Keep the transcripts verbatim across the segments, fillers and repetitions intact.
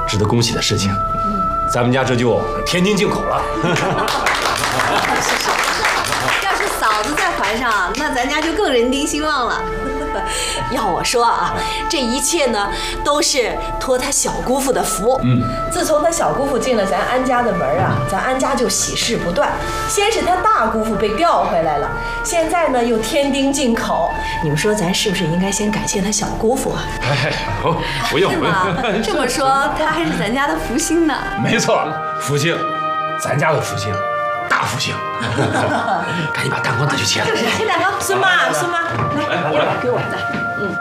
值得恭喜的事情。咱们家这就天津进口了。 是是，要是嫂子再怀上，那咱家就更人丁兴旺了。要我说啊，这一切呢，都是托他小姑父的福。嗯，自从他小姑父进了咱安家的门啊，咱安家就喜事不断。先是他大姑父被调回来了，现在呢又添丁进口。你们说咱是不是应该先感谢他小姑父啊？ 哎，不，不用不用。 这么说，他还是咱家的福星呢。 没错，福星，咱家的福星。大福星，赶紧把蛋糕拿去切了。 就是切蛋糕，孙妈，孙妈，来，给我，给我，来，嗯。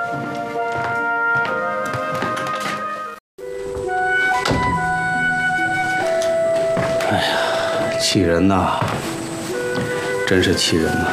哎呀，气人呐！真是气人呐！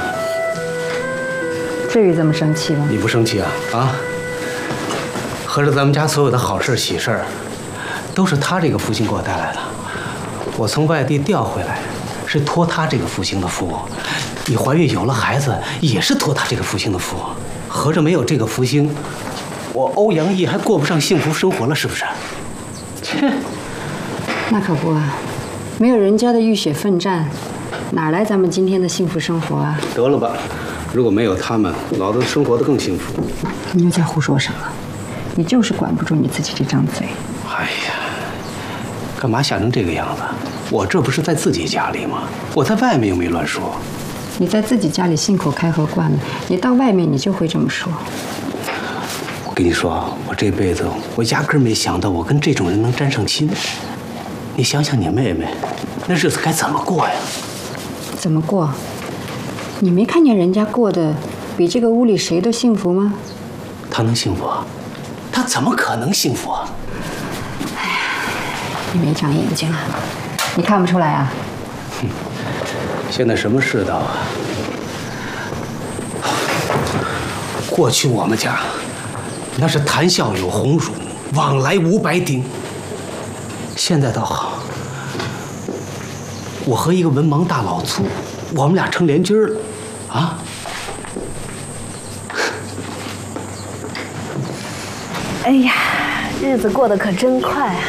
至于这么生气吗？ 你不生气啊？啊？合着咱们家所有的好事喜事儿，都是他这个福星给我带来的。我从外地调回来。是托他这个福星的福，你怀孕有了孩子也是托他这个福星的福，合着没有这个福星，我欧阳毅还过不上幸福生活了，是不是？切， 那可不啊，没有人家的浴血奋战，哪来咱们今天的幸福生活啊？ 得了吧，如果没有他们，老子生活得更幸福。 你又在胡说什么？你就是管不住你自己这张嘴。 哎呀，干嘛吓成这个样子？我这不是在自己家里吗？我在外面又没乱说。 你在自己家里信口开河惯了，你到外面你就会这么说。 我跟你说，我这辈子我压根没想到我跟这种人能沾上亲。你想想你妹妹，那日子该怎么过呀？ 怎么过？你没看见人家过得比这个屋里谁都幸福吗？ 她能幸福啊？她怎么可能幸福啊？ 哎呀，你没长眼睛啊！你看不出来啊？ 哼，现在什么世道啊？过去我们家那是谈笑有鸿儒，往来无白丁。现在倒好，我和一个文盲大老粗，我们俩成连军了，啊？ 哎呀，日子过得可真快啊！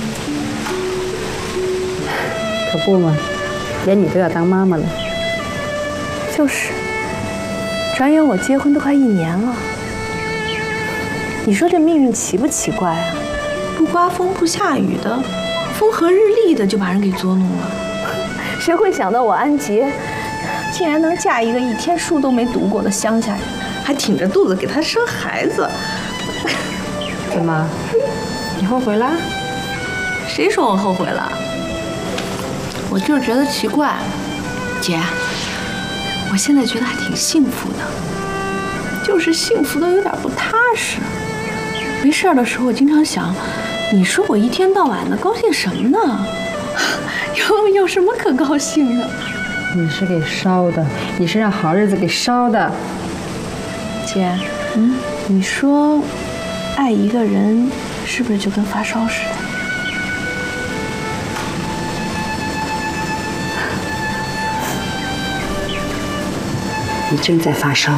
可不嘛，连你都要当妈妈了。 就是，转眼我结婚都快一年了。你说这命运奇不奇怪啊？不刮风不下雨的，风和日丽的就把人给捉弄了。谁会想到我安杰，竟然能嫁一个一天书都没读过的乡下人，还挺着肚子给他生孩子？ 怎么？你后悔了？ 谁说我后悔了？我就是觉得奇怪，姐，我现在觉得还挺幸福的，就是幸福的有点不踏实。没事的时候，我经常想，你说我一天到晚的高兴什么呢？有有什么可高兴的？ 你是给烧的，你是让好日子给烧的。 姐，嗯，你说，爱一个人是不是就跟发烧似的？ 你正在发烧。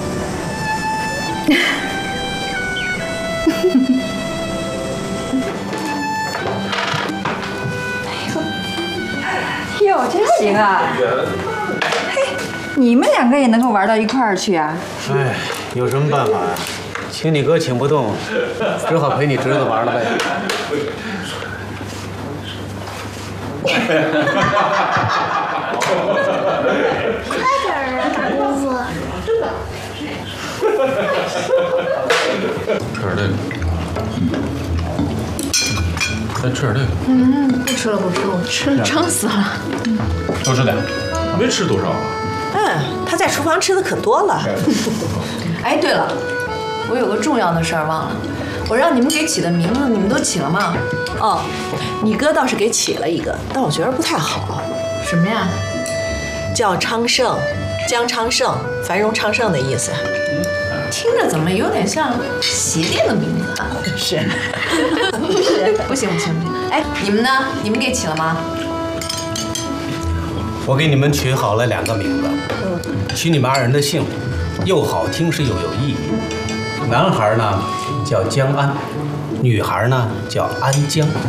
哟，真行啊！嘿，你们两个也能够玩到一块儿去啊？ 哎，有什么办法呀？请你哥请不动，只好陪你侄子玩了呗。 快点儿，大姑父。 吃点这个，再吃点这个。 嗯，不吃了，不吃了，我吃了撑死了。嗯， 多吃点，没吃多少啊？ 嗯，他在厨房吃的可多了。哎，对了，我有个重要的事儿忘了，我让你们给起的名字，你们都起了吗？哦，你哥倒是给起了一个，但我觉得不太好。什么呀？叫昌盛，江昌盛，繁荣昌盛的意思。听着怎么有点像鞋店的名字啊？是，是，不行不行不行。哎，你们呢？你们给起了吗？ 我给你们取好了两个名字，取你们二人的姓，又好听是又有意义。男孩呢叫江安，女孩呢叫安江。